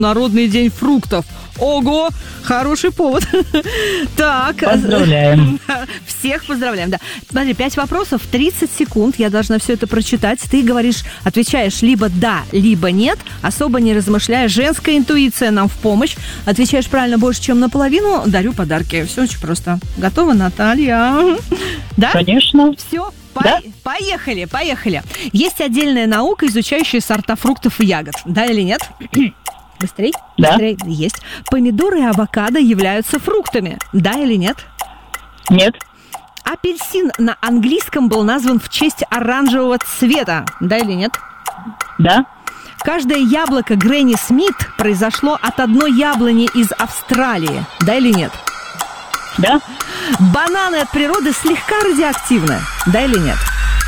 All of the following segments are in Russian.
Народный день фруктов. Ого, хороший повод. Так. Поздравляем. Всех поздравляем, да. Смотри, 5 вопросов, 30 секунд. Я должна все это прочитать. Ты говоришь, отвечаешь либо да, либо нет. Особо не размышляя. Женская интуиция нам в помощь. Отвечаешь правильно больше, чем наполовину. Дарю подарки. Все очень просто. Готова, Наталья? Да? Конечно. Все. Да? Поехали. Есть отдельная наука, изучающая сорта фруктов и ягод. Да или нет? Быстрей? Да. Быстрей. Есть. Помидоры и авокадо являются фруктами. Да или нет? Нет. Апельсин на английском был назван в честь оранжевого цвета. Да или нет? Да. Каждое яблоко Гренни Смит произошло от одной яблони из Австралии. Да или нет? Да. Бананы от природы слегка радиоактивны. Да или нет?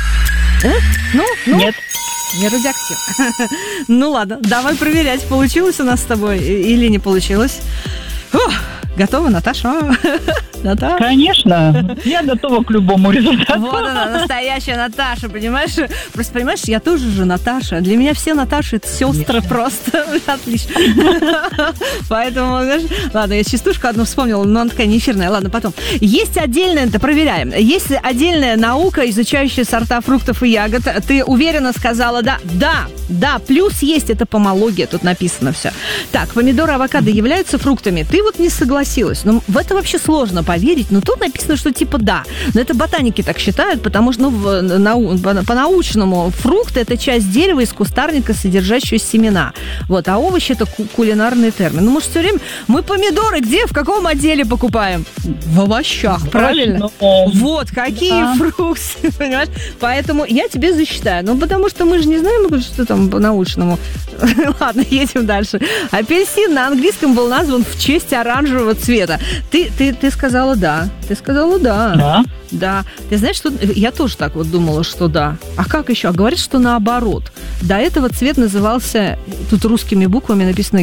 Ну? Нет. Не радиоактивно. Ну ладно, давай проверять, получилось у нас с тобой или не получилось. Готова, Наташа? Наташа? Конечно. Я готова к любому результату. Вот она, настоящая Наташа, понимаешь? Просто понимаешь, я тоже же Наташа. Для меня все Наташи — это сестры просто. Отлично. Поэтому, знаешь, ладно, я частушку одну вспомнила, но она такая не эфирная. Ладно, потом. Есть отдельная, это проверяем. Есть отдельная наука, изучающая сорта фруктов и ягод. Ты уверенно сказала да? Да, плюс есть, это помология, тут написано все. Так, помидоры, авокадо являются фруктами. Ты вот не согласилась. Ну, в это вообще сложно поверить, но тут написано, что типа да. Но это ботаники так считают, потому что по-научному фрукт — это часть дерева из кустарника, содержащая семена. Вот, а овощи — это кулинарный термин. Ну, мы же все время... Мы помидоры где, в каком отделе покупаем? В овощах, правильно? Вот, какие фрукты, понимаешь? Поэтому я тебе засчитаю. Ну, потому что мы же не знаем, что там по-научному. Ладно, едем дальше. Апельсин на английском был назван в честь оранжевого цвета. Ты сказала да. Ты сказала да. Да. Да. Ты знаешь, что... Я тоже так вот думала, что да. А как еще? А говорят, что наоборот. До этого цвет назывался... Тут русскими буквами написано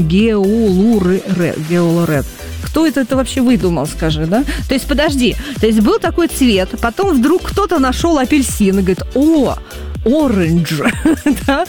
геолоред. Кто это вообще выдумал, скажи, да? То есть, подожди. То есть, был такой цвет, потом вдруг кто-то нашел апельсин и говорит, оранж. Да.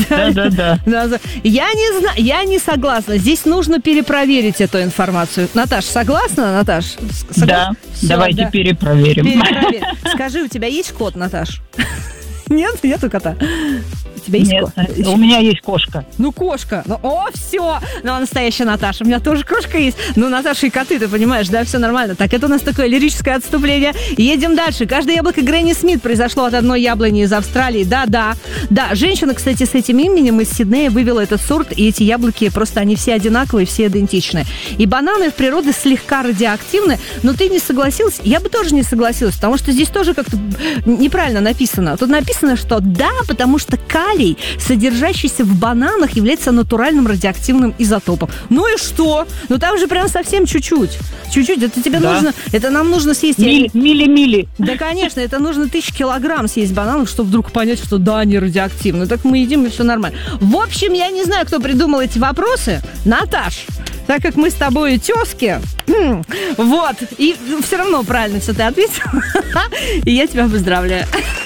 Я не знаю, я не согласна. Здесь нужно перепроверить эту информацию. Наташ, согласна, Наташ? Да. Всё, давайте перепроверим. Скажи, у тебя есть кот, Наташ? Нет, нету кота. У тебя есть кот? У меня есть кошка. Ну, кошка. Все. Ну, настоящая Наташа. У меня тоже кошка есть. Ну, Наташа и коты, ты понимаешь, да, все нормально. Так, это у нас такое лирическое отступление. Едем дальше. Каждое яблоко Гренни Смит произошло от одной яблони из Австралии. Да. Женщина, кстати, с этим именем из Сиднея вывела этот сорт, и эти яблоки просто, они все одинаковые, все идентичны. И бананы в природе слегка радиоактивны, но ты не согласилась? Я бы тоже не согласилась, потому что здесь тоже как-то неправильно написано. Тут написано, что да, потому что калий, содержащийся в бананах, является натуральным радиоактивным изотопом. Ну и что? Ну там же прям совсем чуть-чуть. Чуть-чуть. Это тебе нужно... Это нам нужно съесть... Мили. Да, конечно, это нужно 1000 килограмм съесть бананов, чтобы вдруг понять, что да, они радиоактивны. Так мы едим, и все нормально. В общем, я не знаю, кто придумал эти вопросы. Наташ, так как мы с тобой тезки, вот, и все равно правильно все ты ответила, и я тебя поздравляю.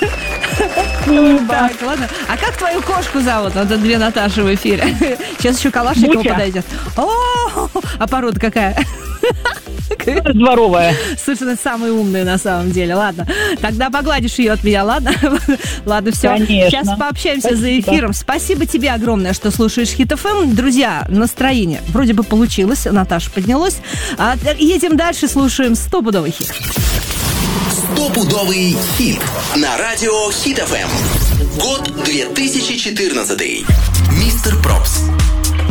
Так, ладно. А как твою кошку зовут? Вот это 2 Наташи в эфире. Сейчас еще Калашникова подойдет. А порода какая? Дворовая. Слушай, она самая умная на самом деле. Ладно, тогда погладишь ее от меня, ладно? Ладно, все. Конечно. Сейчас пообщаемся за эфиром. Спасибо тебе огромное, что слушаешь Хит ФМ. Друзья, настроение вроде бы получилось. Наташа поднялась. Едем дальше, слушаем стопудовый хит. Стопудовый хит на радио Хит ФМ. Год 2014. Мистер Пропс.